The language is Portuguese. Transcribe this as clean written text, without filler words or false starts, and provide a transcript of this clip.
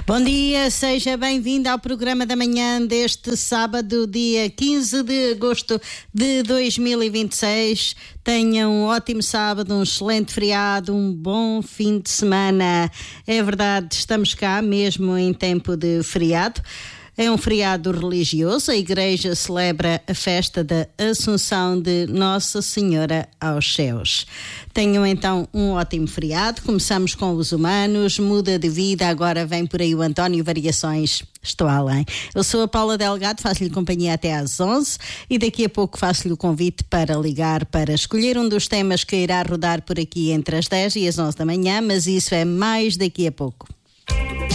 Bom dia, seja bem-vindo ao programa da manhã deste sábado, dia 15 de agosto de 2026. Tenha um ótimo sábado, um excelente feriado, um bom fim de semana. É verdade, estamos cá mesmo em tempo de feriado. É um feriado religioso, a Igreja celebra a festa da Assunção de Nossa Senhora aos céus. Tenham então um ótimo feriado, começamos com os humanos, muda de vida, agora vem por aí o António Variações, estou além. Eu sou a Paula Delgado, faço-lhe companhia até às 11 e daqui a pouco faço-lhe o convite para ligar, para escolher um dos temas que irá rodar por aqui entre as 10 e as 11 da manhã, mas isso é mais daqui a pouco.